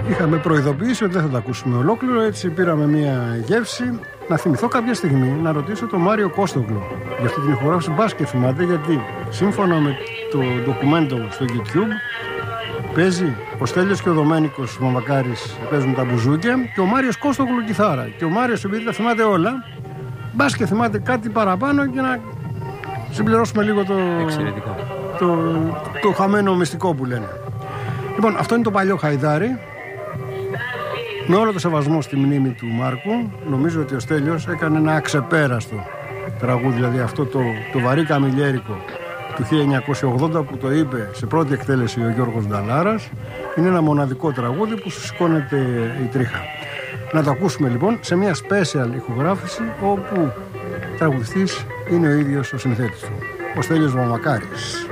Είχαμε προειδοποιήσει ότι δεν θα τα ακούσουμε ολόκληρο, έτσι πήραμε μια γεύση. Να θυμηθώ κάποια στιγμή να ρωτήσω τον Μάριο Κώστογλου για αυτή την ηχογράφηση. Μπας και θυμάται, γιατί σύμφωνα με το ντοκουμέντο στο YouTube παίζει ο Στέλιος και ο Δομένικος Μαμακάρης, παίζουν τα μπουζούκια, και ο Μάριος Κώστογλου κιθάρα. Και ο Μάριος, επειδή τα θυμάται όλα, μπας και θυμάται κάτι παραπάνω και να συμπληρώσουμε λίγο το χαμένο μυστικό που λένε. Λοιπόν, αυτό είναι το παλιό Χαϊδάρι. Με όλο το σεβασμό στη μνήμη του Μάρκου, νομίζω ότι ο Στέλιος έκανε ένα αξεπέραστο τραγούδι, δηλαδή αυτό το βαρύ καμιλιέρικο του 1980 που το είπε σε πρώτη εκτέλεση ο Γιώργος Νταλάρας. Είναι ένα μοναδικό τραγούδι που σου σηκώνεται η τρίχα. Να το ακούσουμε λοιπόν σε μια special ηχογράφηση, όπου τραγουδιστής είναι ο ίδιος ο συνθέτης του, ο Στέλιος Μαμακάρης.